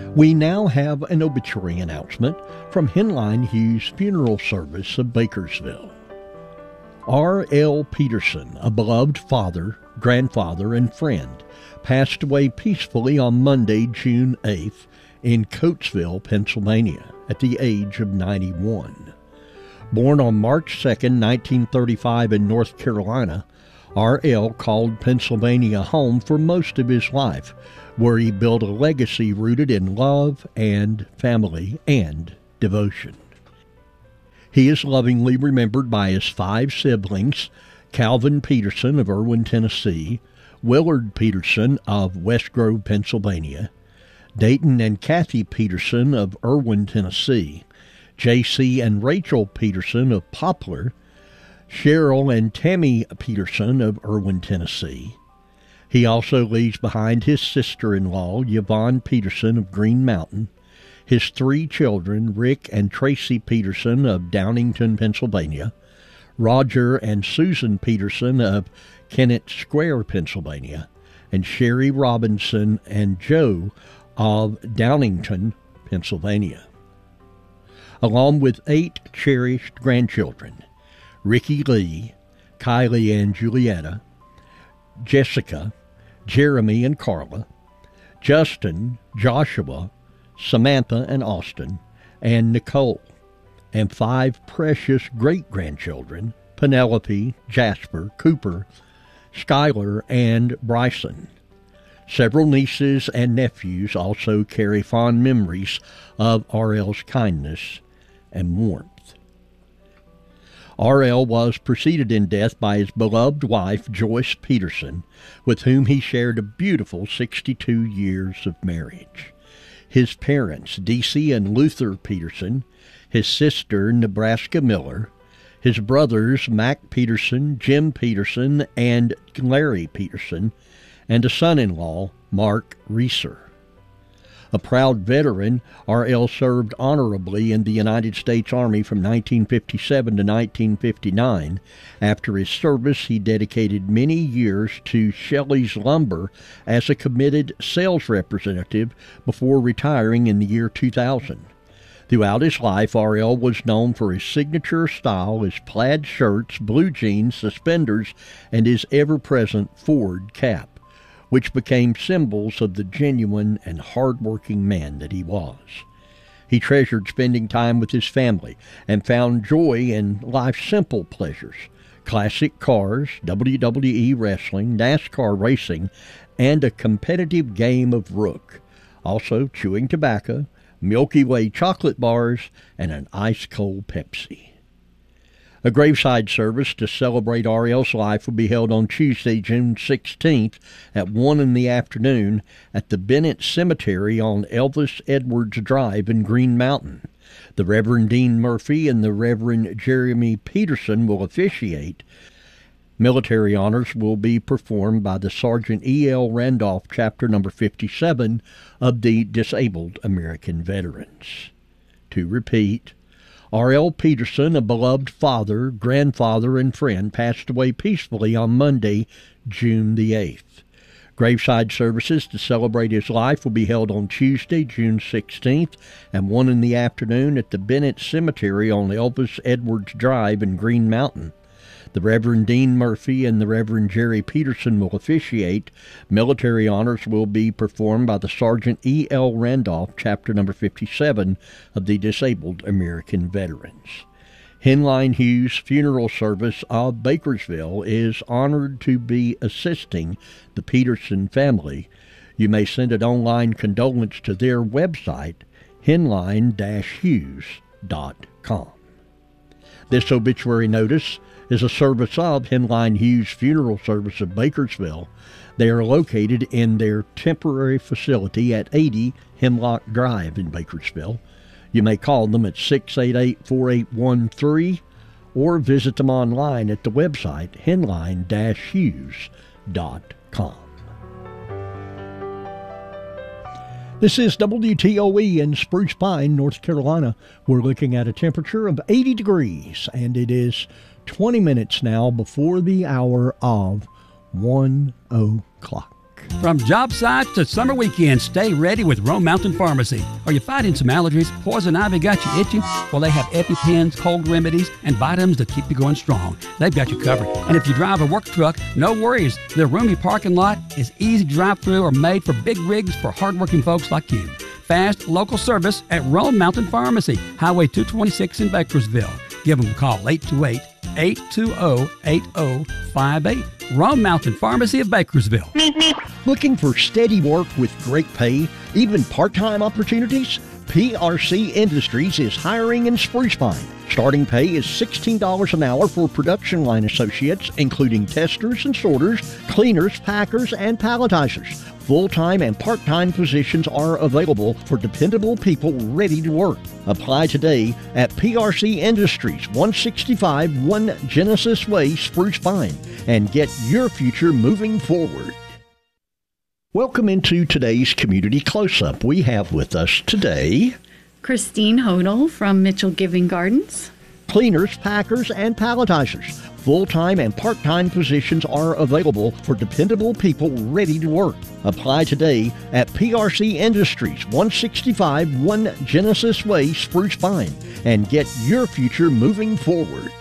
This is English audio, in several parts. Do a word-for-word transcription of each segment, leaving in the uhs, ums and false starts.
We now have an obituary announcement from Henline Hughes Funeral Service of Bakersville. R L. Peterson, a beloved father, grandfather, and friend, passed away peacefully on Monday, June eighth, in Coatesville, Pennsylvania, at the age of ninety-one. Born on March second, nineteen thirty-five in North Carolina, R L called Pennsylvania home for most of his life, where he built a legacy rooted in love and family and devotion. He is lovingly remembered by his five siblings, Calvin Peterson of Erwin, Tennessee, Willard Peterson of West Grove, Pennsylvania, Dayton and Kathy Peterson of Erwin, Tennessee, J C and Rachel Peterson of Poplar, Cheryl and Tammy Peterson of Erwin, Tennessee. He also leaves behind his sister-in-law, Yvonne Peterson of Green Mountain, his three children, Rick and Tracy Peterson of Downingtown, Pennsylvania, Roger and Susan Peterson of Kennett Square, Pennsylvania, and Sherry Robinson and Joe of Downingtown, Pennsylvania, along with eight cherished grandchildren, Ricky Lee, Kylie and Julietta, Jessica, Jeremy and Carla, Justin, Joshua, Samantha and Austin, and Nicole, and five precious great-grandchildren, Penelope, Jasper, Cooper, Skylar, and Bryson. Several nieces and nephews also carry fond memories of R L's kindness and warmth. R L was preceded in death by his beloved wife, Joyce Peterson, with whom he shared a beautiful sixty-two years of marriage. His parents, D C and Luther Peterson, his sister, Nebraska Miller, his brothers, Mac Peterson, Jim Peterson, and Larry Peterson, and a son-in-law, Mark Reeser. A proud veteran, R L served honorably in the United States Army from nineteen fifty-seven to nineteen fifty-nine. After his service, he dedicated many years to Shelley's Lumber as a committed sales representative before retiring in the year two thousand. Throughout his life, R L was known for his signature style, his plaid shirts, blue jeans, suspenders, and his ever-present Ford cap, which became symbols of the genuine and hard-working man that he was. He treasured spending time with his family and found joy in life's simple pleasures: classic cars, W W E wrestling, NASCAR racing, and a competitive game of rook. Also chewing tobacco, Milky Way chocolate bars, and an ice-cold Pepsi. A graveside service to celebrate R L's life will be held on Tuesday, June sixteenth at one in the afternoon at the Bennett Cemetery on Elvis Edwards Drive in Green Mountain. The Reverend Dean Murphy and the Reverend Jeremy Peterson will officiate. Military honors will be performed by the Sergeant E L. Randolph, Chapter Number fifty-seven of the Disabled American Veterans. To repeat, R L. Peterson, a beloved father, grandfather, and friend, passed away peacefully on Monday, June the eighth. Graveside services to celebrate his life will be held on Tuesday, June sixteenth, at one in the afternoon at the Bennett Cemetery on Elvis Edwards Drive in Green Mountain. The Reverend Dean Murphy and the Reverend Jerry Peterson will officiate. Military honors will be performed by the Sergeant E L. Randolph, Chapter Number fifty-seven of the Disabled American Veterans. Henline Hughes Funeral Service of Bakersville is honored to be assisting the Peterson family. You may send an online condolence to their website, henline dash hughes dot com. This obituary notice is a service of Henline Hughes Funeral Service of Bakersville. They are located in their temporary facility at eighty Hemlock Drive in Bakersville. You may call them at six eight eight, four eight one three or visit them online at the website henline dash hughes dot com. This is W T O E in Spruce Pine, North Carolina. We're looking at a temperature of eighty degrees, and it is twenty minutes now before the hour of one o'clock. From job sites to summer weekends, stay ready with Rome Mountain Pharmacy. Are you fighting some allergies? Poison ivy got you itching? Well, they have EpiPens, cold remedies, and vitamins to keep you going strong. They've got you covered. And if you drive a work truck, no worries. Their roomy parking lot is easy to drive through or made for big rigs for hardworking folks like you. Fast, local service at Rome Mountain Pharmacy, Highway two twenty-six in Bakersville. Give them a call, eight two eight, eight two zero, eight zero five eight. Rome Mountain Pharmacy of Bakersville. Looking for steady work with great pay, even part-time opportunities? P R C Industries is hiring in Spruce Pine. Starting pay is sixteen dollars an hour for production line associates, including testers and sorters, cleaners, packers, and palletizers. Full-time and part-time positions are available for dependable people ready to work. Apply today at P R C Industries, one sixty-five One Genesis Way, Spruce Pine, and get your future moving forward. Welcome into today's Community Close-Up. We have with us today Christine Hodel from Mitchell Giving Gardens. Cleaners, packers, and palletizers. Full-time and part-time positions are available for dependable people ready to work. Apply today at P R C Industries, one sixty-five One Genesis Way, Spruce Pine, and get your future moving forward.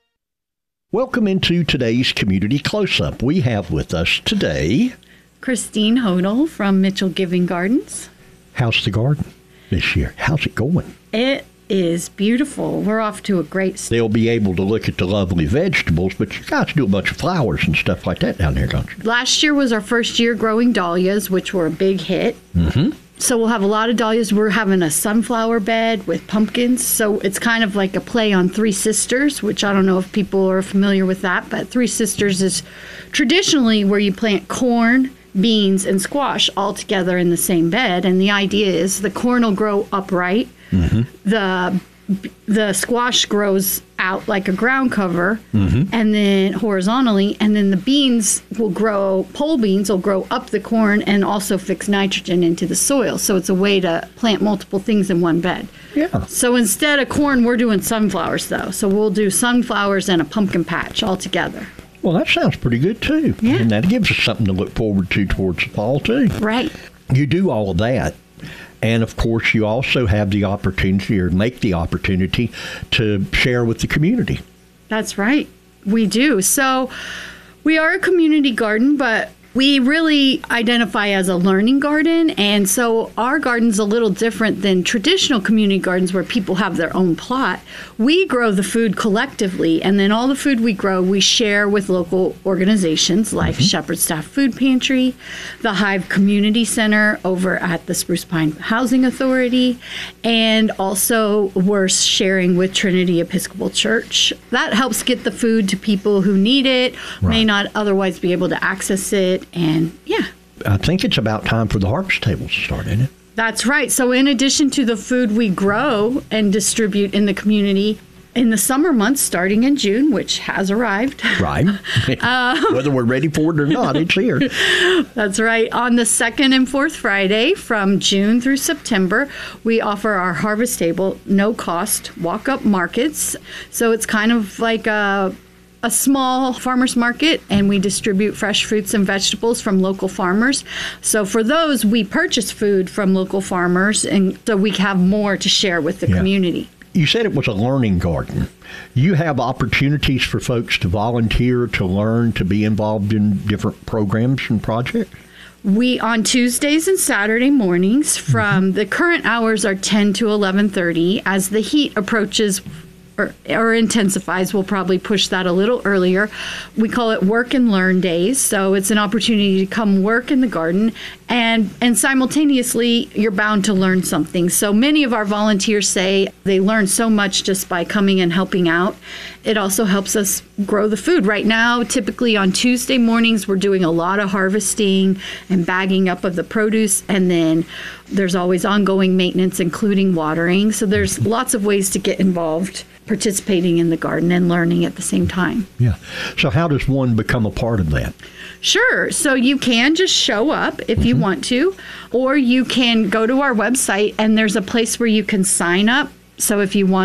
Welcome into today's Community Close-Up. We have with us today Christine Hodel from Mitchell Giving Gardens. How's the garden this year? How's it going? It is beautiful. We're off to a great start. They'll be able to look at the lovely vegetables, but you guys do a bunch of flowers and stuff like that down there, don't you? Last year was our first year growing dahlias, which were a big hit. Mm-hmm. So we'll have a lot of dahlias. We're having a sunflower bed with pumpkins. So it's kind of like a play on Three Sisters, which I don't know if people are familiar with that, but Three Sisters is traditionally where you plant corn, beans, and squash all together in the same bed. And the idea is the corn will grow upright. Mm-hmm. The the squash grows out like a ground cover, mm-hmm. and then horizontally, and then the beans will grow, pole beans will grow up the corn and also fix nitrogen into the soil. So it's a way to plant multiple things in one bed. Yeah. So instead of corn, we're doing sunflowers, though. So we'll do sunflowers and a pumpkin patch all together. Well, that sounds pretty good, too. Yeah. And that gives us something to look forward to towards the fall, too. Right. You do all of that. And, of course, you also have the opportunity or make the opportunity to share with the community. That's right. We do. So we are a community garden, but we really identify as a learning garden. And so our garden's a little different than traditional community gardens where people have their own plot. We grow the food collectively, and then all the food we grow, we share with local organizations like mm-hmm. Shepherd Staff Food Pantry, the Hive Community Center over at the Spruce Pine Housing Authority, and also we're sharing with Trinity Episcopal Church. That helps get the food to people who need it, right. may not otherwise be able to access it. And yeah, I think it's about time for the harvest tables to start, isn't it? That's right. So in addition to the food we grow and distribute in the community, in the summer months, starting in June, which has arrived. Right. uh, Whether we're ready for it or not, it's here. That's right. On the second and fourth Friday from June through September, we offer our harvest table, no cost, walk-up markets. So it's kind of like a a small farmer's market, and we distribute fresh fruits and vegetables from local farmers. So for those, we purchase food from local farmers, and so we have more to share with the yeah. community. You said it was a learning garden. You have opportunities for folks to volunteer, to learn, to be involved in different programs and projects? We, on Tuesdays and Saturday mornings, from mm-hmm. the current hours are ten to eleven thirty. As the heat approaches Or, or intensifies, we'll probably push that a little earlier. We call it work and learn days. So it's an opportunity to come work in the garden, and and simultaneously you're bound to learn something. So many of our volunteers say they learn so much just by coming and helping out. It also helps us grow the food. Right now, typically on Tuesday mornings, we're doing a lot of harvesting and bagging up of the produce, and then there's always ongoing maintenance, including watering. So there's lots of ways to get involved, participating in the garden and learning at the same time. Yeah. So how does one become a part of that? Sure. So you can just show up if mm-hmm. you want to, or you can go to our website and there's a place where you can sign up. So if you want to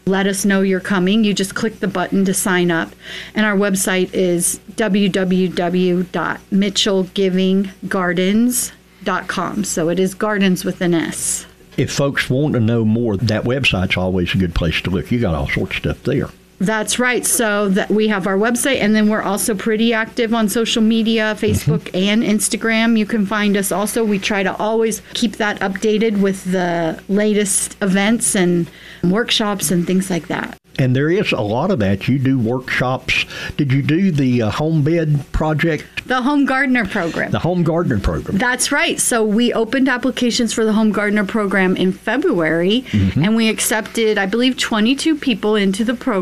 let us know you're coming. You just click the button to sign up. And our website is w w w dot mitchell giving gardens dot com. So it is gardens with an S. If folks want to know more, that website's always a good place to look. You got all sorts of stuff there. That's right. So that we have our website, and then we're also pretty active on social media, Facebook mm-hmm. and Instagram. You can find us also. We try to always keep that updated with the latest events and workshops and things like that. And there is a lot of that. You do workshops. Did you do the uh, home bed project? The Home Gardener Program. The Home Gardener Program. That's right. So we opened applications for the Home Gardener Program in February, mm-hmm. and we accepted, I believe, twenty-two people into the program.